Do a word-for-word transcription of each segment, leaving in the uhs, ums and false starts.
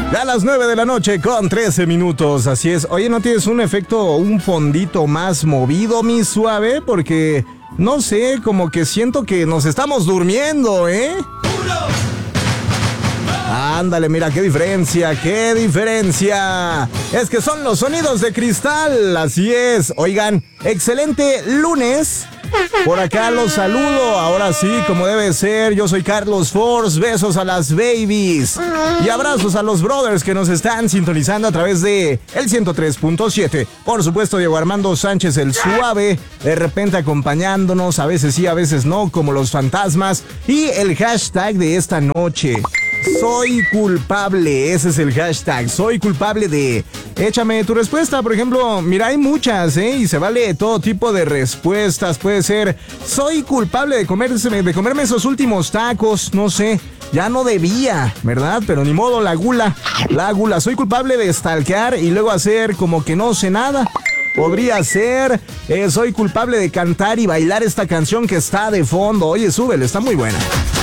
Ya a las nueve de la noche con trece minutos, así es. Oye, ¿no tienes un efecto, un fondito más movido, mi suave? Porque, no sé, como que siento que nos estamos durmiendo, ¿eh? Ándale, mira, qué diferencia, qué diferencia. Es que son los sonidos de Cristal, así es. Oigan, excelente lunes. Por acá los saludo, ahora sí, como debe ser. Yo soy Carlos Force, besos a las babies y abrazos a los brothers que nos están sintonizando a través de el ciento tres punto siete. Por supuesto, Diego Armando Sánchez, el suave, de repente acompañándonos, a veces sí, a veces no, como los fantasmas. Y el hashtag de esta noche: soy culpable. Ese es el hashtag, soy culpable de... Échame tu respuesta, por ejemplo, mira, hay muchas, ¿eh? Y se vale todo tipo de respuestas. Puede ser, soy culpable de comerme, de comerme esos últimos tacos, no sé, ya no debía, ¿verdad? Pero ni modo, la gula, la gula. Soy culpable de stalkear y luego hacer como que no sé nada. Podría ser, eh, soy culpable de cantar y bailar esta canción que está de fondo. Oye, súbele, está muy buena.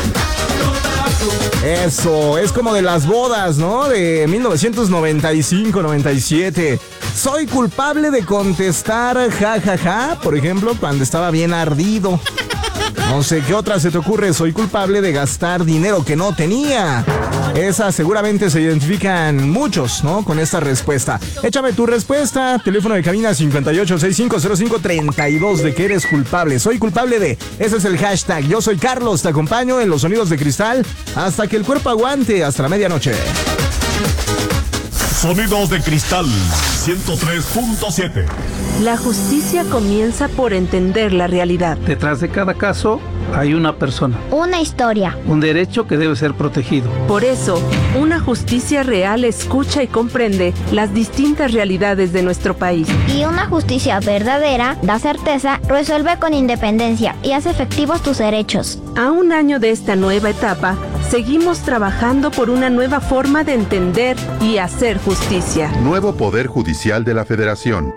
Eso, es como de las bodas, ¿no? De mil novecientos noventa y cinco, noventa y siete. Soy culpable de contestar ja, ja, ja, por ejemplo, cuando estaba bien ardido. No sé qué otra se te ocurre. Soy culpable de gastar dinero que no tenía. Esa seguramente se identifican muchos, ¿no? Con esta respuesta. Échame tu respuesta. Teléfono de cabina cincuenta y ocho, sesenta y cinco, cero cinco, treinta y dos. ¿De qué eres culpable? Soy culpable de... Ese es el hashtag. Yo soy Carlos. Te acompaño en los sonidos de Cristal hasta que el cuerpo aguante. Hasta la medianoche. Sonidos de Cristal ciento tres punto siete. La justicia comienza por entender la realidad. Detrás de cada caso hay una persona, una historia, un derecho que debe ser protegido. Por eso, una justicia real escucha y comprende las distintas realidades de nuestro país. Y una justicia verdadera da certeza, resuelve con independencia y hace efectivos tus derechos. A un año de esta nueva etapa, seguimos trabajando por una nueva forma de entender y hacer justicia. Nuevo Poder Judicial de la Federación.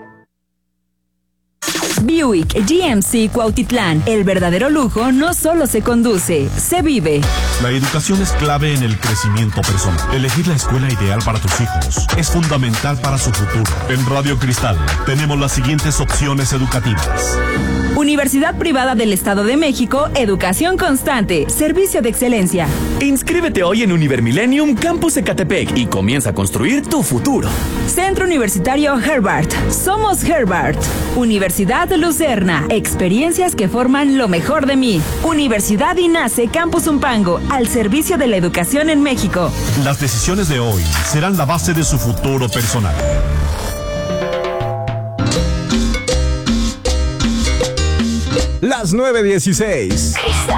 Buick G M C Cuautitlán. El verdadero lujo no solo se conduce, se vive. La educación es clave en el crecimiento personal. Elegir la escuela ideal para tus hijos es fundamental para su futuro. En Radio Cristal tenemos las siguientes opciones educativas. Universidad Privada del Estado de México, educación constante, servicio de excelencia. Inscríbete hoy en Univermillennium Campus Ecatepec y comienza a construir tu futuro. Centro Universitario Herbart. Somos Herbart. Universidad Lucerna. Experiencias que forman lo mejor de mí. Universidad INACE Campus Umpango, al servicio de la educación en México. Las decisiones de hoy serán la base de su futuro personal. Las nueve dieciséis.